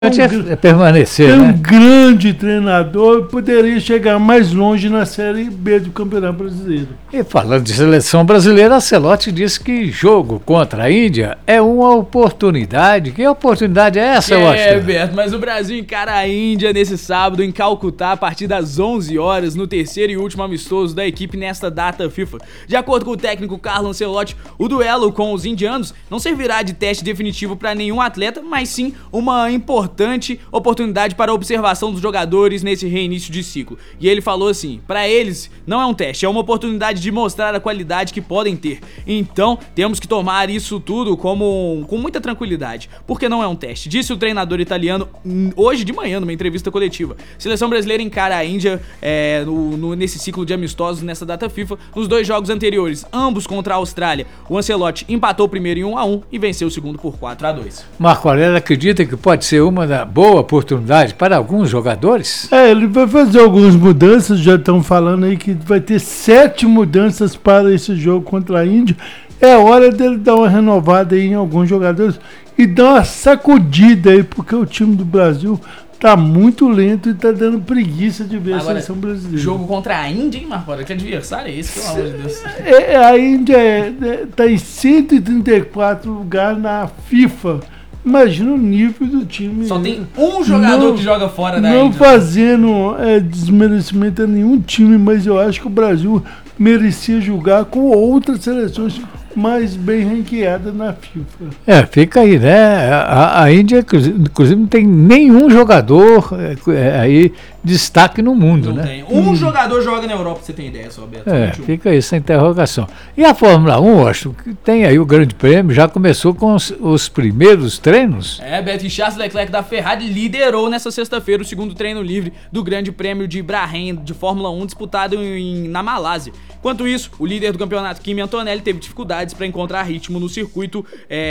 permanecer, é né? um grande treinador, poderia chegar mais longe na Série B do Campeonato Brasileiro. E falando de seleção brasileira, Ancelotti disse que jogo contra a Índia é uma oportunidade. Que oportunidade é essa, Washington? Beto, mas o Brasil encara a Índia nesse sábado em Calcutá a partir das 11 horas no terceiro e último amistoso da equipe nesta data FIFA. De acordo com o técnico Carlo Ancelotti, o duelo com os indianos não servirá de teste definitivo para nenhum atleta, mas sim uma importante oportunidade para a observação dos jogadores nesse reinício de ciclo. E ele falou assim: para eles não é um teste, é uma oportunidade de mostrar a qualidade que podem ter. Então temos que tomar isso tudo com muita tranquilidade, porque não é um teste, disse o treinador italiano hoje de manhã numa entrevista coletiva. Seleção brasileira encara a Índia nesse ciclo de amistosos nessa data FIFA. Nos dois jogos anteriores, ambos contra a Austrália, o Ancelotti empatou o primeiro em 1-1 e venceu o segundo por 4-2. Marco Aurélio acredita que pode ser uma boa oportunidade para alguns jogadores? Ele vai fazer algumas mudanças, já estão falando aí que vai ter 7 mudanças para esse jogo contra a Índia. É hora dele dar uma renovada aí em alguns jogadores e dar uma sacudida aí, porque o time do Brasil tá muito lento e tá dando preguiça de ver a seleção brasileira. Jogo contra a Índia, hein, Marco? Que adversário é esse, pelo amor de Deus? A Índia tá em 134 lugar na FIFA. Imagina o nível do time. Só tem um jogador que joga fora da Índia. Não fazendo desmerecimento a nenhum time, mas eu acho que o Brasil merecia jogar com outras seleções mais bem ranqueadas na FIFA. Fica aí, né? A Índia, inclusive, não tem nenhum jogador aí destaque no mundo, não, né? Tem. Um jogador joga na Europa, pra você ter ideia, só, Beto. Fica aí essa interrogação. E a Fórmula 1, acho que tem aí o Grande Prêmio, já começou com os primeiros treinos? Beto, e Charles Leclerc da Ferrari liderou nessa sexta-feira o segundo treino livre do Grande Prêmio de Bahrein de Fórmula 1 disputado na Malásia. Enquanto isso, o líder do campeonato, Kimi Antonelli, teve dificuldades para encontrar ritmo no circuito,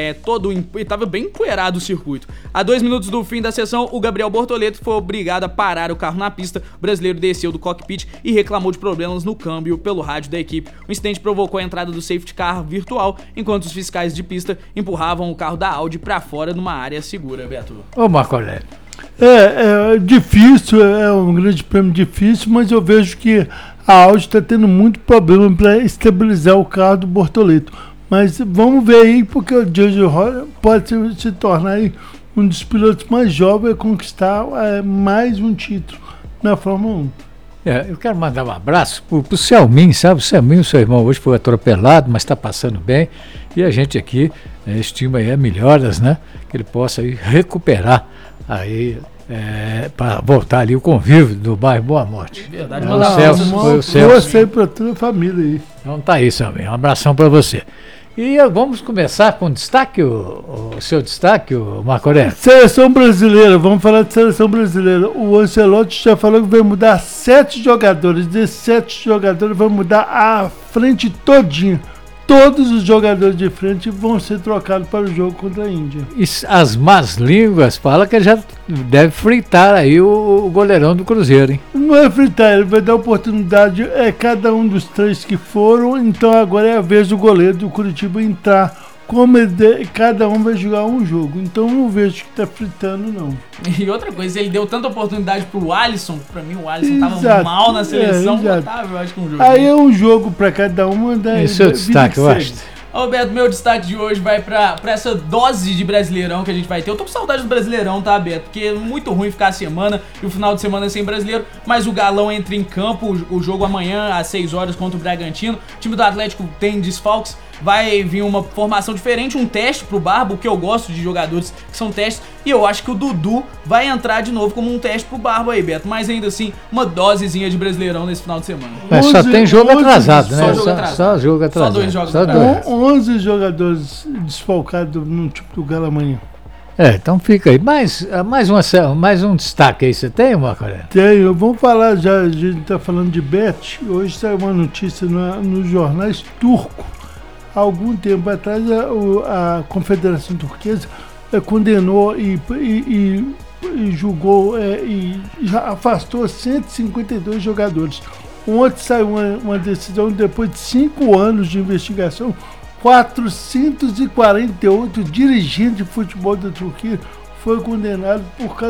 estava bem empoeirado o circuito. A 2 minutos do fim da sessão, o Gabriel Bortoleto foi obrigado a parar o carro na pista. O brasileiro desceu do cockpit e reclamou de problemas no câmbio pelo rádio da equipe. O incidente provocou a entrada do safety car virtual, enquanto os fiscais de pista empurravam o carro da Audi para fora numa área segura, Beto. Ô, Marco Aurélio. É difícil, é um grande prêmio difícil, mas eu vejo que a Audi está tendo muito problema para estabilizar o carro do Bortoleto. Mas vamos ver aí, porque o George Russell pode se tornar aí um dos pilotos mais jovens a conquistar mais um título na Fórmula 1. Eu quero mandar um abraço pro Selminho, sabe? O Selminho, seu irmão, hoje foi atropelado, mas está passando bem. E a gente aqui estima aí melhoras, né? Que ele possa aí recuperar aí para voltar ali o convívio do bairro Boa Morte. Verdade, o Celso. Você para toda a família aí. Então tá aí, Selminho. Um abração para você. E vamos começar com destaque, o seu destaque, o Marco Aurélio. Seleção brasileira, vamos falar de seleção brasileira. O Ancelotti já falou que vai mudar 7 jogadores. Desses 7 jogadores vai mudar a frente todinha. Todos os jogadores de frente vão ser trocados para o jogo contra a Índia. E as más línguas falam que ele já deve fritar aí o goleirão do Cruzeiro, hein? Não é fritar, ele vai dar oportunidade cada um dos 3 que foram, então agora é a vez do goleiro do Curitiba entrar. Cada um vai jogar um jogo, então não vejo que tá fritando, não. E outra coisa, ele deu tanta oportunidade pro Alisson, pra mim o Alisson tava mal na seleção, eu acho que um jogo. Aí é um jogo pra cada um. E seu destaque, eu acho. Beto, meu destaque de hoje vai pra essa dose de Brasileirão que a gente vai ter. Eu tô com saudade do Brasileirão, tá, Beto? Porque é muito ruim ficar a semana e o final de semana sem brasileiro, mas o Galão entra em campo, o jogo amanhã às 6 horas contra o Bragantino. O time do Atlético tem desfalques, vai vir uma formação diferente, um teste pro Barba, o que eu gosto de jogadores que são testes, e eu acho que o Dudu vai entrar de novo como um teste pro Barba aí, Beto, mas ainda assim, uma dosezinha de Brasileirão nesse final de semana. Mas só tem jogo atrasado, né? Só jogo atrasado. Só 2 jogos atrasados. 11 jogadores desfalcados no tipo do Galo amanhã. Então fica aí. Mais um destaque aí, você tem, Marco Aurélio? Tenho. Vamos falar já, a gente está falando de Bet. Hoje saiu uma notícia nos jornais turcos. Há algum tempo atrás, a Confederação Turquesa condenou e julgou e já afastou 152 jogadores. Ontem saiu uma decisão, depois de 5 anos de investigação, 448 dirigentes de futebol da Turquia foi condenado por